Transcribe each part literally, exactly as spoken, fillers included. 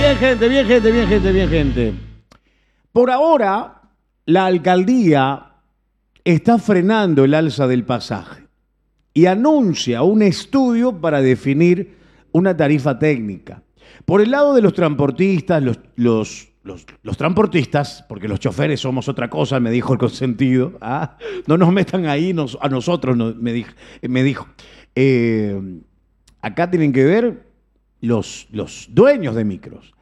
Bien, gente, bien, gente, bien, gente, bien, gente. Por ahora, la alcaldía está frenando el alza del pasaje y anuncia un estudio para definir una tarifa técnica. Por el lado de los transportistas, los, los, los, los transportistas, porque los choferes somos otra cosa, me dijo el consentido, ¿ah? No nos metan ahí nos, a nosotros, no, me, dijo, me dijo. Eh, acá tienen que ver los, los dueños de micros.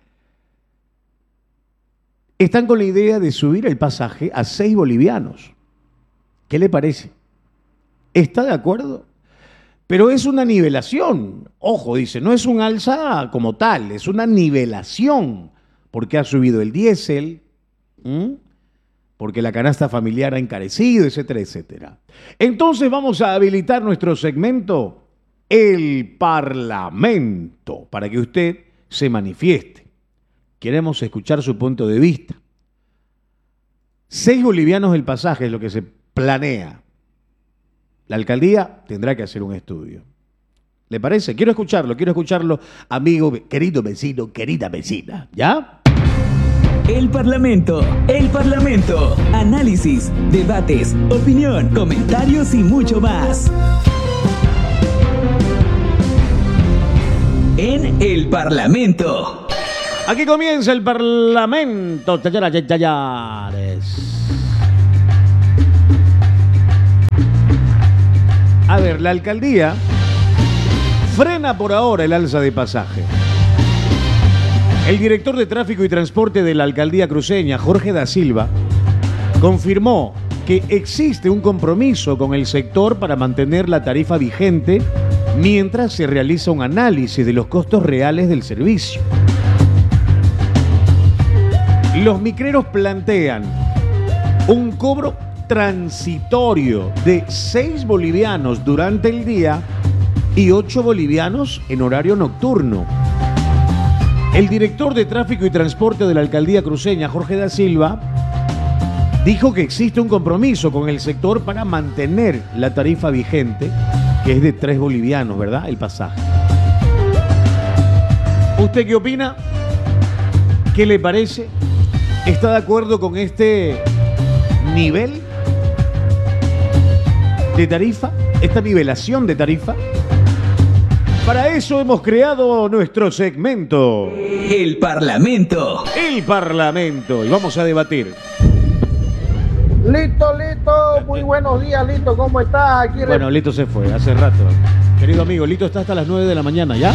Están con la idea de subir el pasaje a seis bolivianos. ¿Qué le parece? ¿Está de acuerdo? Pero es una nivelación. Ojo, dice, no es un alza como tal, es una nivelación. Porque ha subido el diésel, ¿m? Porque la canasta familiar ha encarecido, etcétera, etcétera. Entonces vamos a habilitar nuestro segmento, el Parlamento, para que usted se manifieste. Queremos escuchar su punto de vista. Seis bolivianos el pasaje es lo que se planea. La alcaldía tendrá que hacer un estudio. ¿Le parece? Quiero escucharlo, quiero escucharlo, amigo, querido vecino, querida vecina. ¿Ya? El Parlamento, el Parlamento. Análisis, debates, opinión, comentarios y mucho más. En el Parlamento. Aquí comienza el Parlamento. A ver, la alcaldía frena por ahora el alza de pasaje. El director de Tráfico y Transporte de la alcaldía cruceña, Jorge da Silva, confirmó que existe un compromiso con el sector para mantener la tarifa vigente mientras se realiza un análisis de los costos reales del servicio. Los micreros plantean un cobro transitorio de seis bolivianos durante el día y ocho bolivianos en horario nocturno. El director de Tráfico y Transporte de la alcaldía cruceña, Jorge da Silva, dijo que existe un compromiso con el sector para mantener la tarifa vigente, que es de tres bolivianos, ¿verdad? El pasaje. ¿Usted qué opina? ¿Qué le parece? ¿Está de acuerdo con este nivel de tarifa? ¿Esta nivelación de tarifa? Para eso hemos creado nuestro segmento, El Parlamento. El Parlamento. Y vamos a debatir. Lito, Lito, muy buenos días, Lito, ¿cómo estás? Aquí Bueno, Lito se fue hace rato. Querido amigo, Lito está hasta las nueve de la mañana, ¿ya?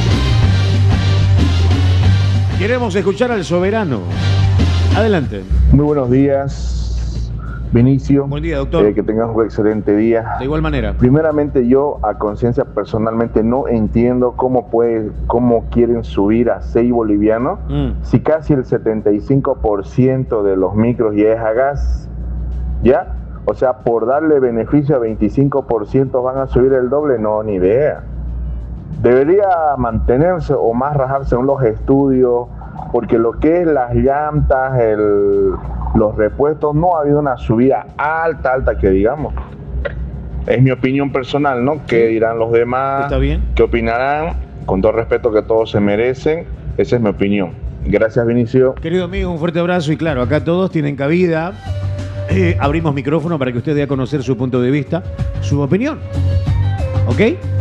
Queremos escuchar al soberano. Adelante. Muy buenos días, Vinicio. Buen día, doctor. Eh, que tengas un excelente día. De igual manera. Primeramente, yo a conciencia personalmente no entiendo cómo puede, cómo quieren subir a seis bolivianos mm. si casi el setenta y cinco por ciento de los micros ya es a gas. ¿Ya? O sea, por darle beneficio a veinticinco por ciento van a subir el doble, no, ni idea. Debería mantenerse o más rajarse en los estudios, porque lo que es las llantas, el, los repuestos, no ha habido una subida alta, alta que digamos. Es mi opinión personal, ¿no? ¿Qué dirán los demás? ¿Está bien? ¿Qué opinarán? Con todo respeto que todos se merecen, esa es mi opinión. Gracias, Vinicio. Querido amigo, un fuerte abrazo y claro, acá todos tienen cabida. Eh, abrimos micrófono para que usted dé a conocer su punto de vista, su opinión. ¿Ok?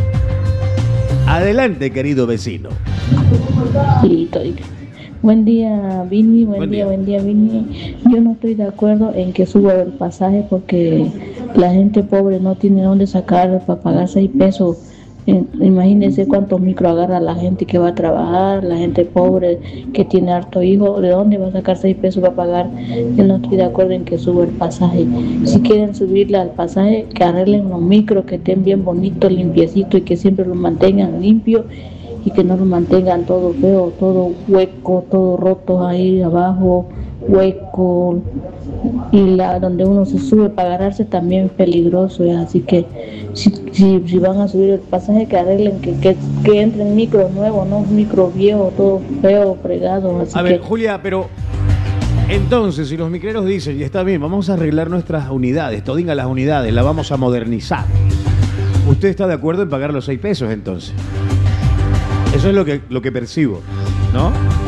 Adelante, querido vecino. Listo. Buen día, Vini. Buen, buen día, día, buen día, Vini. Yo no estoy de acuerdo en que suba el pasaje porque la gente pobre no tiene dónde sacar para pagar seis pesos. Imagínense cuántos micro agarra la gente que va a trabajar, la gente pobre que tiene harto hijo, ¿de dónde va a sacar seis pesos para pagar? Yo no estoy de acuerdo en que suba el pasaje. Si quieren subirle al pasaje, que arreglen los micros, que estén bien bonitos, limpiecitos y que siempre los mantengan limpios y que no los mantengan todo feo, todo hueco, todo roto ahí abajo, hueco, y la donde uno se sube para agarrarse también es peligroso, ¿eh? Así que si, si, si van a subir el pasaje, que arreglen, que, que, que entren micros nuevos, no micros viejos, todo feo, fregado. Así a ver, que... Julia, pero entonces si los micreros dicen, y está bien, vamos a arreglar nuestras unidades, todinga las unidades, las vamos a modernizar, ¿usted está de acuerdo en pagar los seis pesos entonces? Eso es lo que, lo que percibo, ¿no?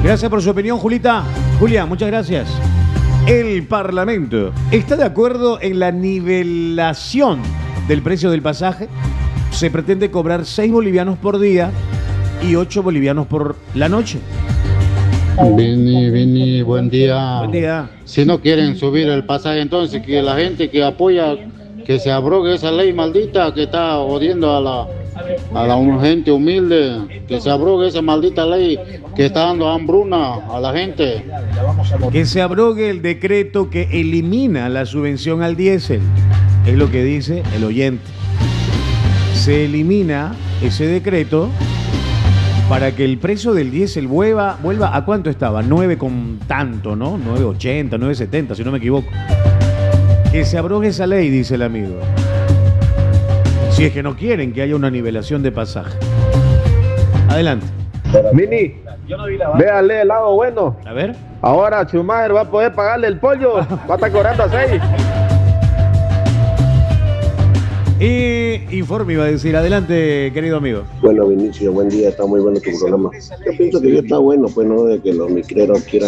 Gracias por su opinión, Julita. Julia, muchas gracias. El Parlamento está de acuerdo en la nivelación del precio del pasaje. Se pretende cobrar seis bolivianos por día y ocho bolivianos por la noche. Vini, Vini, buen día. Buen día. Si no quieren subir el pasaje, entonces que la gente que apoya, que se abrogue esa ley maldita que está odiando a la, a la gente humilde, que se abrogue esa maldita ley que está dando hambruna a la gente. Que se abrogue el decreto que elimina la subvención al diésel, es lo que dice el oyente. Se elimina ese decreto para que el precio del diésel vuelva, vuelva a cuánto estaba, nueve con tanto, ¿no? nueve ochenta, nueve setenta, si no me equivoco. Que se abrogue esa ley, dice el amigo. Si es que no quieren que haya una nivelación de pasaje. Adelante. Mini, véale el lado bueno. A ver. Ahora Schumacher va a poder pagarle el pollo. Va a estar cobrando a seis. Y informe iba a decir, adelante, querido amigo. Bueno, Vinicio, buen día, está muy bueno tu programa. Yo pienso que ya está bueno, pues, ¿no? De que los micreros quieran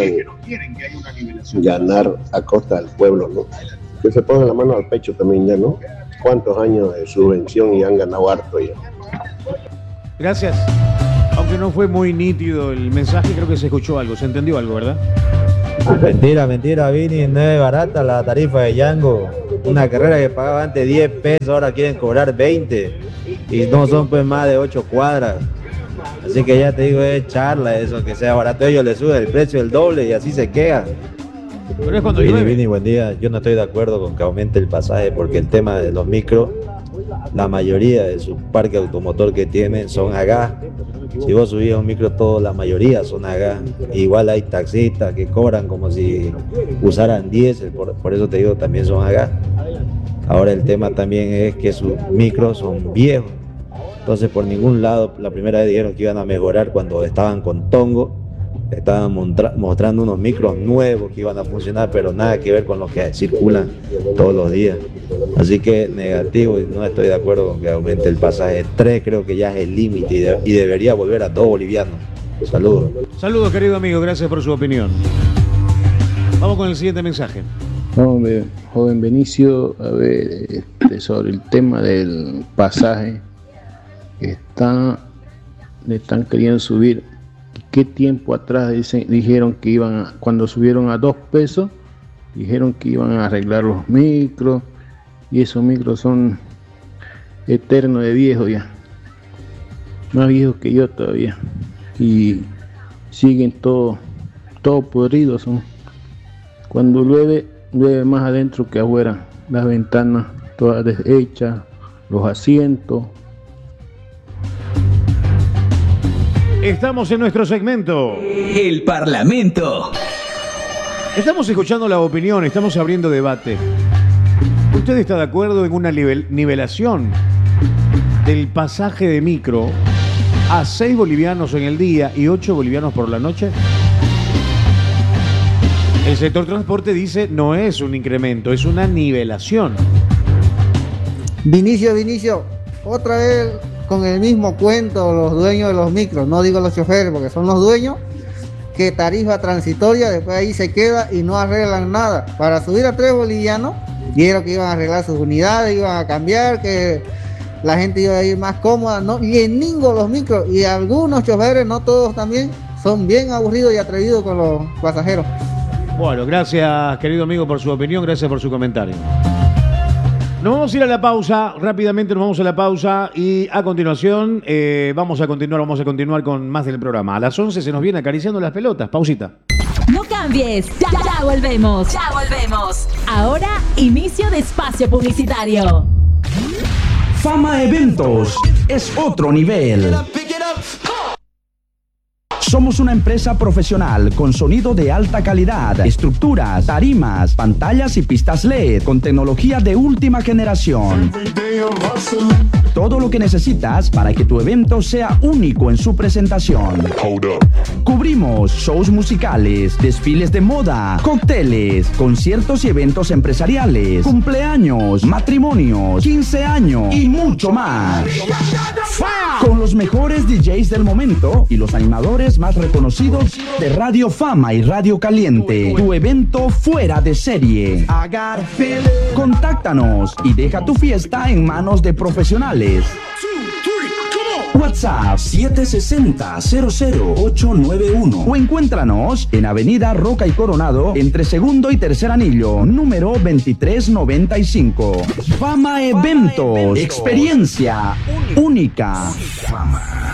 ganar a costa del pueblo, ¿no? Que se pongan la mano al pecho también ya, ¿no? ¿Cuántos años de subvención y han ganado harto ya? Gracias. Aunque no fue muy nítido el mensaje, creo que se escuchó algo, se entendió algo, ¿verdad? Mentira, mentira, Vini, no es barata la tarifa de Yango. Una carrera que pagaba antes diez pesos, ahora quieren cobrar veinte. Y no son pues más de ocho cuadras. Así que ya te digo, es charla eso, que sea barato. Ellos le suben el precio el doble y así se quedan. Pero es cuando Vini, llueve. Vini, buen día. Yo no estoy de acuerdo con que aumente el pasaje porque el tema de los micros, la mayoría de su parque automotor que tienen son a gas. Si vos subís a un micro, todo, la mayoría son a gas. Igual hay taxistas que cobran como si usaran diésel, por, por eso te digo, también son a gas. Ahora el tema también es que sus micros son viejos. Entonces por ningún lado, la primera vez dijeron que iban a mejorar cuando estaban con Tongo. Estaban mostrando unos micros nuevos que iban a funcionar, pero nada que ver con los que circulan todos los días. Así que negativo, y no estoy de acuerdo con que aumente el pasaje. tres creo que ya es el límite y, de, y debería volver a dos bolivianos. Saludos. Saludos, querido amigo, gracias por su opinión. Vamos con el siguiente mensaje. Hombre, joven Benicio, a ver, este, sobre el tema del pasaje, está, le están queriendo subir. ¿Qué tiempo atrás dicen, dijeron que iban, a, cuando subieron a dos pesos, dijeron que iban a arreglar los micros, y esos micros son eternos de viejos ya, más viejos que yo todavía, y siguen todos todo podridos son. Cuando llueve, llueve más adentro que afuera, las ventanas todas deshechas, los asientos. Estamos en nuestro segmento El Parlamento. Estamos escuchando la opinión, estamos abriendo debate. ¿Usted está de acuerdo en una nivel, nivelación del pasaje de micro a seis bolivianos en el día y ocho bolivianos por la noche? El sector transporte dice no es un incremento, es una nivelación. Vinicio, Vinicio, otra vez con el mismo cuento los dueños de los micros, no digo los choferes porque son los dueños, que tarifa transitoria, después ahí se queda y no arreglan nada. Para subir a tres bolivianos, dijeron que iban a arreglar sus unidades, iban a cambiar, que la gente iba a ir más cómoda, ¿no? Y en ninguno los micros, y algunos choferes, no todos también, son bien aburridos y atrevidos con los pasajeros. Bueno, gracias querido amigo por su opinión, gracias por su comentario. Nos vamos a ir a la pausa, rápidamente nos vamos a la pausa y a continuación eh, vamos a continuar, vamos a continuar con más del programa. A las once se nos viene acariciando las pelotas, pausita. No cambies, ya, ya volvemos, ya volvemos. Ahora inicio de espacio publicitario. Fama Eventos es otro nivel. Somos una empresa profesional con sonido de alta calidad, estructuras, tarimas, pantallas y pistas L E D con tecnología de última generación. todo lo que necesitas para que tu evento sea único en su presentación. Cubrimos shows musicales, desfiles de moda, cócteles, conciertos y eventos empresariales, cumpleaños, matrimonios, quince años y mucho más. Con los mejores D Js del momento y los animadores más reconocidos de Radio Fama y Radio Caliente. Tu evento fuera de serie. Contáctanos y deja tu fiesta en manos de profesionales. WhatsApp siete seis cero, cero cero ocho nueve uno o encuéntranos en Avenida Roca y Coronado entre segundo y tercer anillo, número veintitrés noventa y cinco. Fama Eventos, experiencia única. Fama.